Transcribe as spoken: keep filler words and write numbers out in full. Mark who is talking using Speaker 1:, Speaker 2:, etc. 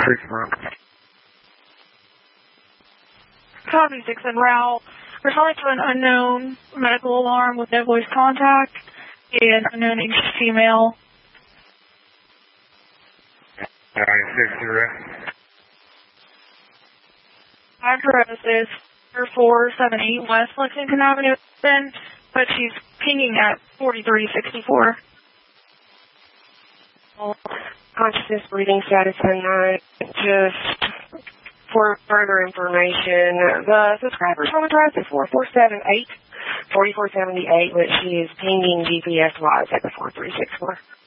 Speaker 1: six.
Speaker 2: Copy six en route. Responding to an unknown medical alarm with no voice contact and unknown age female.
Speaker 1: nine six zero.
Speaker 2: Address is four seven eight West Lexington Avenue, but she's pinging at forty-three sixty-four.
Speaker 3: Consciousness, breathing status unknown. Just for further information, the subscriber's home address is four four seven eight, four four seven eight, but she is pinging G P S wise at the four three six four.